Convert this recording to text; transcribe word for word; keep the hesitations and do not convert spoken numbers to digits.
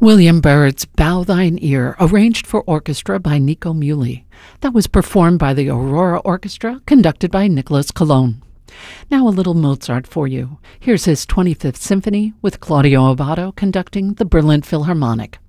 William Byrd's Bow Thine Ear, arranged for orchestra by Nico Muhly. That was performed by the Aurora Orchestra, conducted by Nicholas Cologne. Now a little Mozart for you. Here's his twenty-fifth Symphony with Claudio Abbado conducting the Berlin Philharmonic.